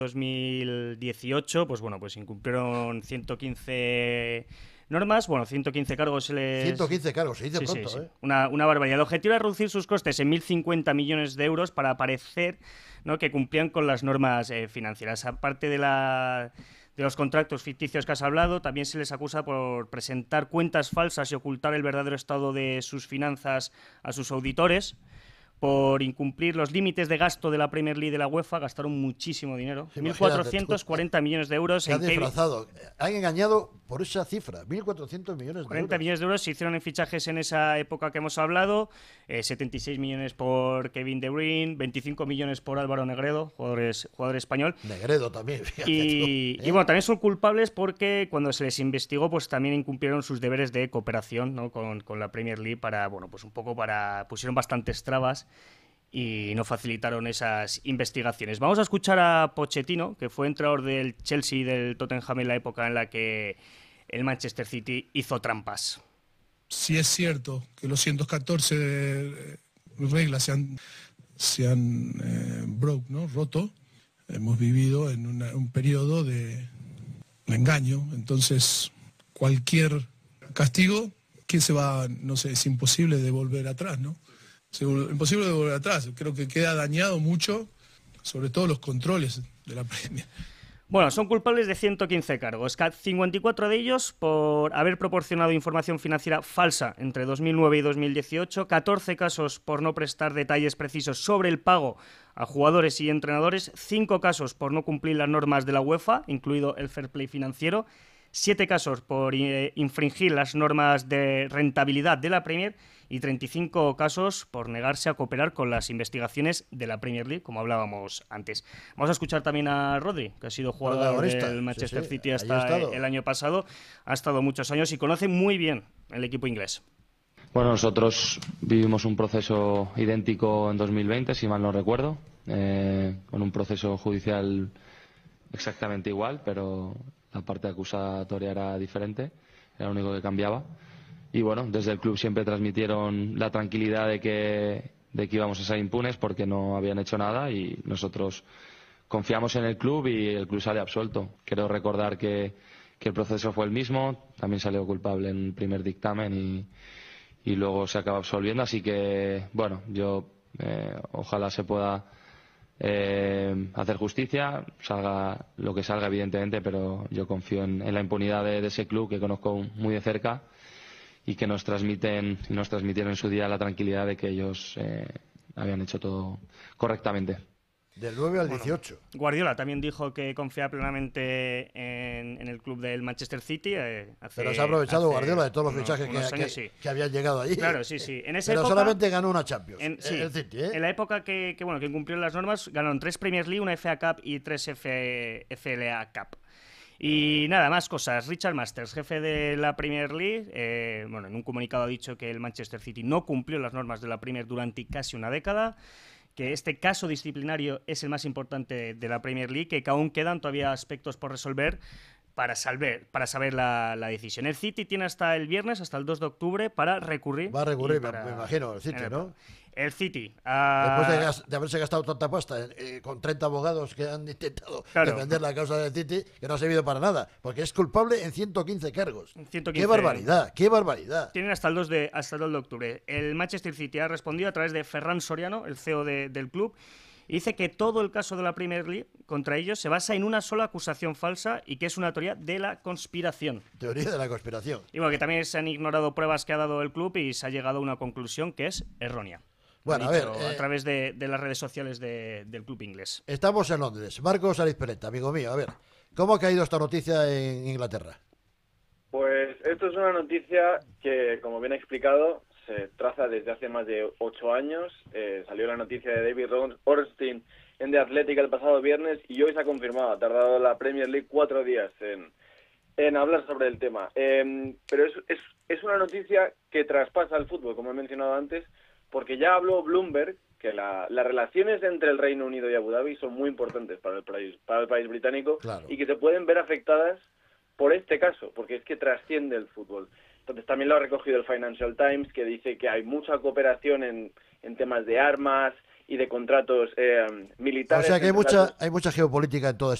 2018, pues bueno, pues incumplieron 115 normas, bueno, 115 cargos se les... 115 cargos, se dice Sí, pronto, sí, sí. ¿eh? Una barbaridad. El objetivo era reducir sus costes en 1.050 millones de euros para parecer, ¿no?, que cumplían con las normas financieras. Aparte de los contratos ficticios que has hablado, también se les acusa por presentar cuentas falsas y ocultar el verdadero estado de sus finanzas a sus auditores. Por incumplir los límites de gasto de la Premier League y de la UEFA, gastaron muchísimo dinero. Imagínate tú. 1.440 millones de euros Se ha en Kevin. disfrazado. Han engañado por esa cifra, 1.400 millones de 40 euros. millones de euros se hicieron en fichajes en esa época que hemos hablado, 76 millones por Kevin De Bruyne, 25 millones por Álvaro Negredo, jugador español. Negredo también, fíjate Y, tú, y bueno, también son culpables porque cuando se les investigó, pues también incumplieron sus deberes de cooperación, ¿no?, con la Premier League para, bueno, pues un poco pusieron bastantes trabas y no facilitaron esas investigaciones. Vamos a escuchar a Pochettino, que fue entrenador del Chelsea y del Tottenham en la época en la que el Manchester City hizo trampas. Si es cierto que los 114 reglas se han roto, hemos vivido en un periodo de engaño, entonces cualquier castigo, ¿quién se va? No sé, es imposible de volver atrás, ¿no? Imposible de volver atrás, creo que queda dañado mucho, sobre todo los controles de la Premier. Bueno, son culpables de 115 cargos, 54 de ellos por haber proporcionado información financiera falsa entre 2009 y 2018, 14 casos por no prestar detalles precisos sobre el pago a jugadores y entrenadores, 5 casos por no cumplir las normas de la UEFA, incluido el fair play financiero, 7 casos por infringir las normas de rentabilidad de la Premier y 35 casos por negarse a cooperar con las investigaciones de la Premier League, como hablábamos antes. Vamos a escuchar también a Rodri, que ha sido jugador del Manchester City hasta el año pasado. Ha estado muchos años y conoce muy bien el equipo inglés. Bueno, nosotros vivimos un proceso idéntico en 2020, si mal no recuerdo, con un proceso judicial exactamente igual, pero la parte acusatoria era diferente, era lo único que cambiaba. Y bueno, desde el club siempre transmitieron la tranquilidad de que íbamos a ser impunes porque no habían hecho nada y nosotros confiamos en el club y el club sale absuelto. Quiero recordar que el proceso fue el mismo, también salió culpable en el primer dictamen y luego se acaba absolviendo, así que bueno, yo ojalá se pueda hacer justicia, salga lo que salga evidentemente, pero yo confío en la impunidad de ese club que conozco muy de cerca y que nos transmitieron en su día la tranquilidad de que ellos habían hecho todo correctamente. Del 9 al 18. Guardiola también dijo que confía plenamente en el club del Manchester City. Pero se ha aprovechado Guardiola de todos los fichajes que habían llegado allí. Claro, sí, sí. En esa pero época, solamente ganó una Champions. El City, en la época que incumplieron las normas, ganaron 3 Premier League, una FA Cup y 3 FLA Cup. Y nada, más cosas. Richard Masters, jefe de la Premier League, en un comunicado ha dicho que el Manchester City no cumplió las normas de la Premier durante casi una década, que este caso disciplinario es el más importante de la Premier League, que aún quedan todavía aspectos por resolver para saber la decisión. El City tiene hasta el viernes, hasta el 2 de octubre, para recurrir. Va a recurrir, me imagino, el City, ¿no? El City. Después de haberse gastado tanta pasta con 30 abogados que han intentado defender la causa del City, que no ha servido para nada, porque es culpable en 115 cargos. 115. ¡Qué barbaridad! ¡Qué barbaridad! Tienen hasta el 2 de octubre. El Manchester City ha respondido a través de Ferran Soriano, el CEO del club, y dice que todo el caso de la Premier League contra ellos se basa en una sola acusación falsa y que es una teoría de la conspiración. Teoría de la conspiración. Y bueno, que también se han ignorado pruebas que ha dado el club y se ha llegado a una conclusión que es errónea. Bueno, a través de las redes sociales del club inglés. Estamos en Londres. Marcos Arizpereta, amigo mío, a ver, ¿cómo ha caído esta noticia en Inglaterra? Pues esto es una noticia que, como bien ha explicado, se traza desde hace más de 8 años. Salió la noticia de David Ornstein en The Athletic el pasado viernes y hoy se ha confirmado. Ha tardado la Premier League 4 días en hablar sobre el tema. Pero es una noticia que traspasa el fútbol, como he mencionado antes, porque ya habló Bloomberg que las relaciones entre el Reino Unido y Abu Dhabi son muy importantes para el país británico, claro, y que se pueden ver afectadas por este caso, porque es que trasciende el fútbol. Entonces también lo ha recogido el Financial Times, que dice que hay mucha cooperación en temas de armas y de contratos militares. O sea que hay mucha geopolítica en todo esto.